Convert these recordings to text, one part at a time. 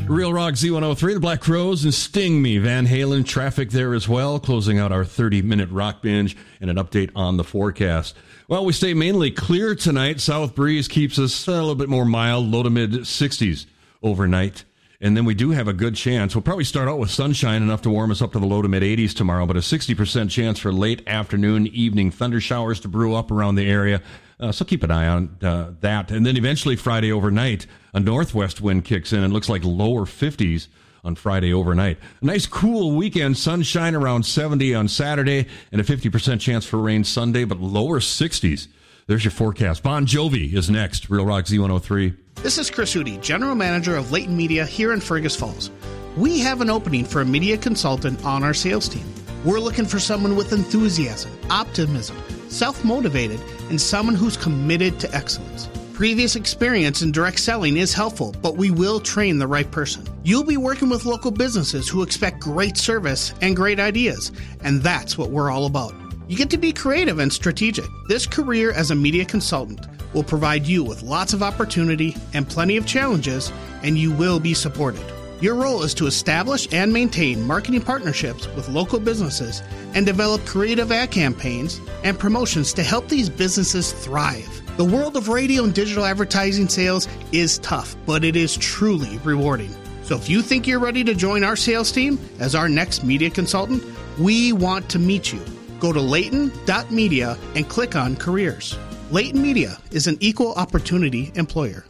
Real Rock Z103, the Black Crowes, and Sting Me. Van Halen, traffic there as well, closing out our 30-minute rock binge and an update on the forecast. Well, we stay mainly clear tonight. South breeze keeps us a little bit more mild, low to mid 60s overnight. And then we do have a good chance. We'll probably start out with sunshine enough to warm us up to the low to mid 80s tomorrow, but a 60% chance for late afternoon, evening thunder showers to brew up around the area. So keep an eye on that. And then eventually Friday overnight, a northwest wind kicks in and looks like lower 50s on Friday overnight. A nice cool weekend, sunshine around 70 on Saturday, and a 50% chance for rain Sunday, but lower 60s. There's your forecast. Bon Jovi is next. Real Rock Z103. This is Chris Hootie, General Manager of Leighton Media here in Fergus Falls. We have an opening for a media consultant on our sales team. We're looking for someone with enthusiasm, optimism, self-motivated, and someone who's committed to excellence. Previous experience in direct selling is helpful, but we will train the right person. You'll be working with local businesses who expect great service and great ideas, and that's what we're all about. You get to be creative and strategic. This career as a media consultant will provide you with lots of opportunity and plenty of challenges, and you will be supported. Your role is to establish and maintain marketing partnerships with local businesses and develop creative ad campaigns and promotions to help these businesses thrive. The world of radio and digital advertising sales is tough, but it is truly rewarding. So if you think you're ready to join our sales team as our next media consultant, we want to meet you. Go to Leighton.media and click on careers. Leighton Media is an equal opportunity employer.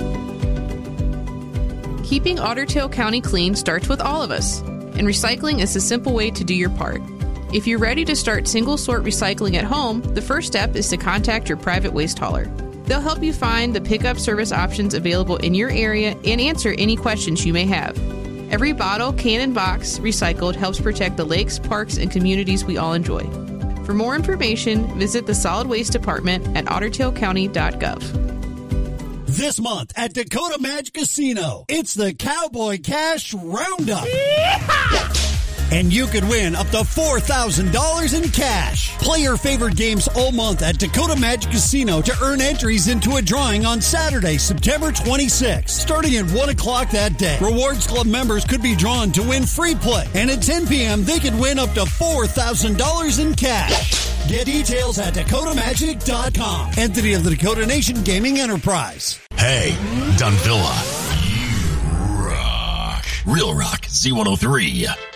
Keeping Otter Tail County clean starts with all of us, and recycling is a simple way to do your part. If you're ready to start single-sort recycling at home, the first step is to contact your private waste hauler. They'll help you find the pickup service options available in your area and answer any questions you may have. Every bottle, can, and box recycled helps protect the lakes, parks, and communities we all enjoy. For more information, visit the Solid Waste Department at ottertailcounty.gov. This month at Dakota Magic Casino, it's the Cowboy Cash Roundup. Yeehaw! And you could win up to $4,000 in cash. Play your favorite games all month at Dakota Magic Casino to earn entries into a drawing on Saturday, September 26th. Starting at 1 o'clock that day, Rewards Club members could be drawn to win free play. And at 10 p.m., they could win up to $4,000 in cash. Get details at DakotaMagic.com. Entity of the Dakota Nation Gaming Enterprise. Hey, Dunvilla. You rock. Real Rock Z103.